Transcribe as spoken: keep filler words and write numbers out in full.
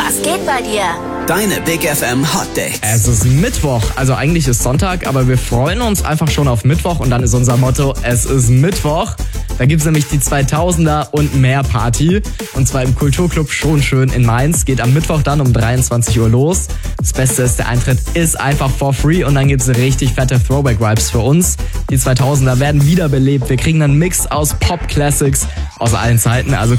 Was geht bei dir? Deine Big F M Hot Dates. Es ist Mittwoch, also eigentlich ist Sonntag, aber wir freuen uns einfach schon auf Mittwoch und dann ist unser Motto, es ist Mittwoch. Da gibt's nämlich die zweitausender und mehr Party und zwar im Kulturclub Schon Schön in Mainz. Geht am Mittwoch dann um dreiundzwanzig Uhr los. Das Beste ist, der Eintritt ist einfach for free und dann gibt's richtig fette Throwback-Vibes für uns. Die zweitausender werden wiederbelebt. Wir kriegen einen Mix aus Pop-Classics aus allen Zeiten, also